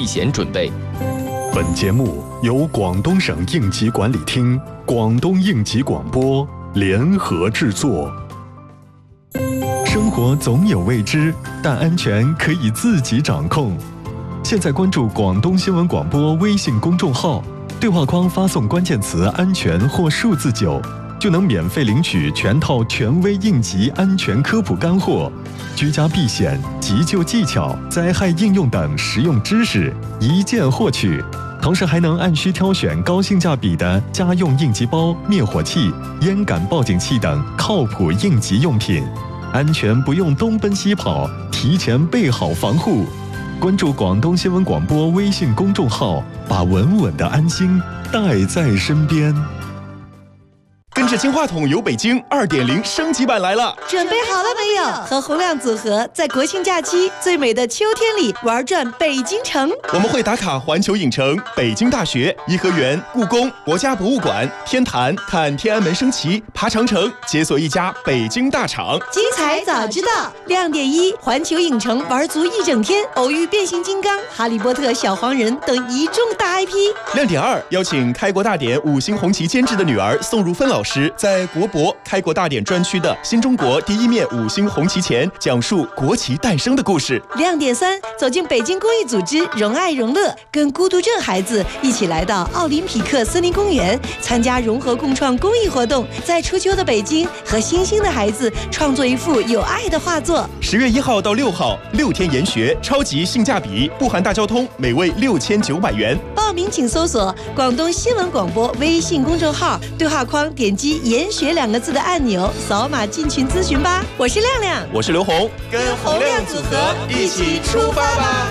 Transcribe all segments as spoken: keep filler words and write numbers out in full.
避险准备。 本节目由广东省应急管理厅、广东应急广播联合制作。生活总有未知，但安全可以自己掌控。现在关注广东新闻广播微信公众号，对话框发送关键词“安全”或数字九，就能免费领取全套权威应急安全科普干货、居家避险、急救技巧、灾害应用等实用知识，一键获取。同时还能按需挑选高性价比的家用应急包、灭火器、烟感报警器等靠谱应急用品，安全不用东奔西跑，提前备好防护。关注广东新闻广播微信公众号，把稳稳的安心带在身边。 跟着金话筒游北京 二点零 升级版来了， 准备好了没有？和洪亮组合在国庆假期最美的秋天里玩转北京城。 我们会打卡环球影城、北京大学、颐和园、故宫、国家博物馆、天坛，看天安门升旗，爬长城，解锁一家北京大厂。 精彩早知道。亮点一：环球影城玩足一整天，偶遇变形金刚、哈利波特、小黄人等一众大 I P。 亮点二：邀请开国大典五星红旗监制的女儿宋如芬老师，在国博开国大典专区的新中国第一面五星红旗前，讲述国旗诞生的故事。 亮点三：走进北京公益组织荣爱荣乐，跟孤独症孩子一起来到奥林匹克森林公园，参加融合共创公益活动，在初秋的北京和星星的孩子创作一幅有爱的画作。 十月一号到六号，六天研学，超级性价比，不含大交通，每位六千九百元。 报名请搜索广东新闻广播微信公众号，对话框点击研学两个字的按钮，扫码进群咨询吧。我是亮亮， 我是刘红， 跟洪亮组合一起出发吧。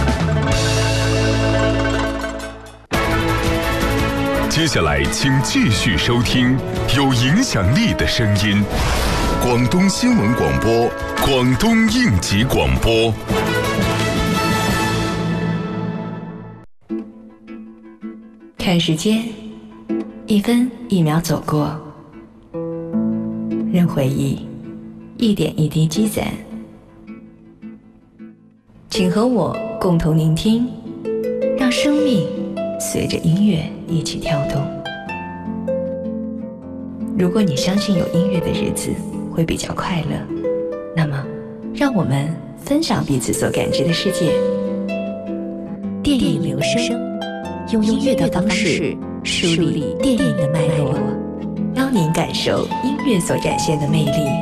接下来请继续收听有影响力的声音，广东新闻广播，广东应急广播。 看时间，一分一秒走过，任回忆一点一滴积攒，请和我共同聆听，让生命随着音乐一起跳动。如果你相信有音乐的日子会比较快乐，那么让我们分享彼此所感知的世界。电影留声，用音乐的方式梳理电影的脉络，邀您感受音乐所展现的魅力。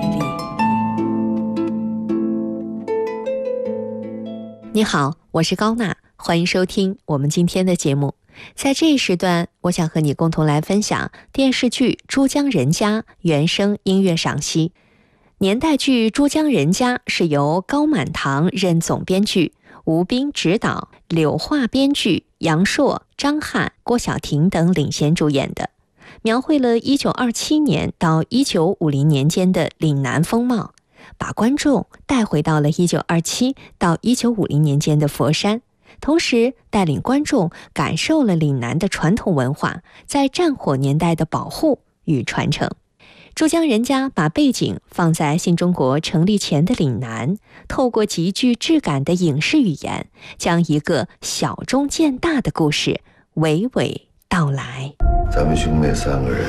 你好，我是高娜，欢迎收听我们今天的节目。在这一时段，我想和你共同来分享电视剧《珠江人家》原声音乐赏析。年代剧《珠江人家》是由高满堂任总编剧，吴斌执导，柳桦编剧，杨烁、张翰、郭晓婷等领衔主演的，描绘了一九二七年到一九五零年间的岭南风貌，把观众带回到了一九二七到一九五零年间的佛山，同时带领观众感受了岭南的传统文化在战火年代的保护与传承。珠江人家把背景放在新中国成立前的岭南，透过极具质感的影视语言，将一个小中见大的故事娓娓道来。 咱们兄妹三个人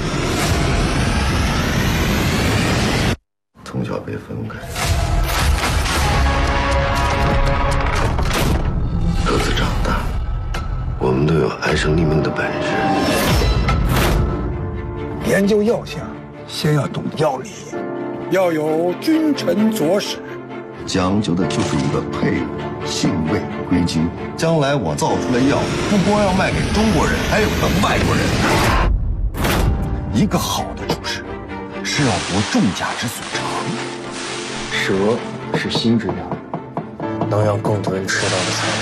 从小被分开，各自长大，我们都有安身立命的本事。 研究药象，先要懂药理，要有君臣佐使， 讲究的就是一个配伍，性味归经。将来我造出来药，不光要卖给中国人，还有个外国人。 一个好的厨师是要博众家之所长。 蛇是新之料，能让更多人吃到的菜，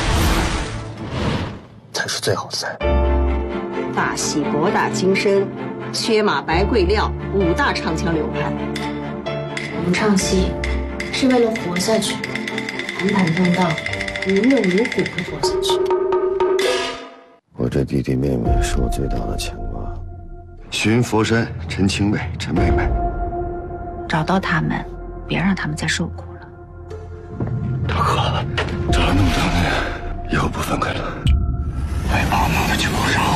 才是最好的菜。 大喜博大精深，缺马白桂料，五大唱腔流派。 我们唱戏是为了活下去，坦坦荡荡、无忧无苦的活下去。 我这弟弟妹妹是我最大的牵挂。寻佛山，陈清卫、陈妹妹， 找到他们，别让他们再受苦了。 大哥，找了那么多年， 以后不分开了。 为爸妈的球杀。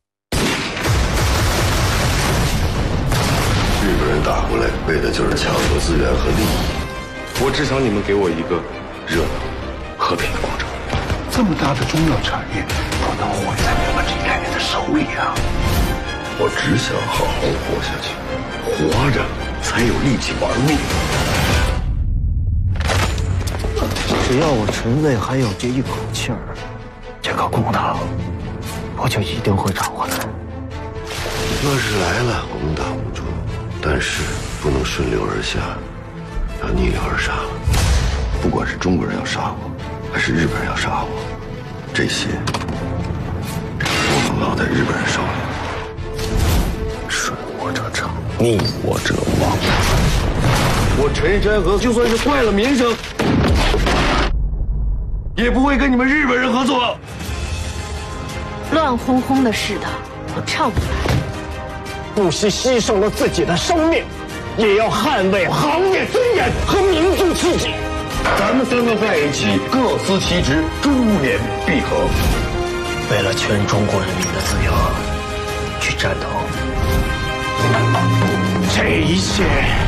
日本人打过来，为的就是抢夺资源和利益。 我只想你们给我一个热闹、和平的过程。 这么大的中药产业，不能毁在你们这一代人的手里啊！ 我只想好好活下去，活着才有力气玩命。 只要我陈卫还有这一口气儿，这个公堂我就一定会找回来。 乱世来了，我们挡不住，但是不能顺流而下，要逆流而上。不管是中国人要杀我，还是日本人要杀我，这些不能落在日本人手里。顺我者昌，逆我者亡。我陈山河就算是坏了名声，也不会跟你们日本人合作。 乱哄哄的世道，我唱不来。 不惜牺牲了自己的生命，也要捍卫行业尊严和民族气节。 咱们三个在一起，各司其职，珠联璧合， 为了全中国人民的自由去战斗。这一切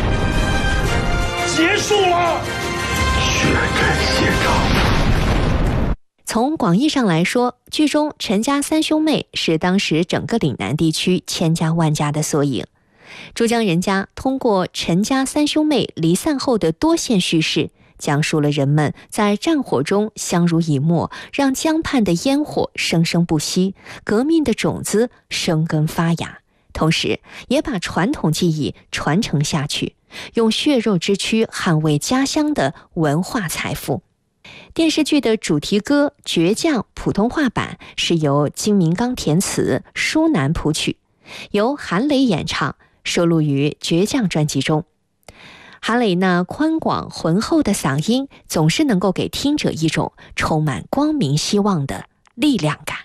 结束了， 血战现场。 从广义上来说，剧中陈家三兄妹是当时整个岭南地区千家万家的缩影。珠江人家通过陈家三兄妹离散后的多线叙事，讲述了人们在战火中相濡以沫，让江畔的烟火生生不息，革命的种子生根发芽，同时也把传统技艺传承下去，用血肉之躯捍卫家乡的文化财富。电视剧的主题歌《倔强》普通话版是由金明刚填词，舒楠谱曲，由韩磊演唱，收录于《倔强》专辑中。韩磊那宽广浑厚的嗓音，总是能够给听者一种充满光明希望的力量感。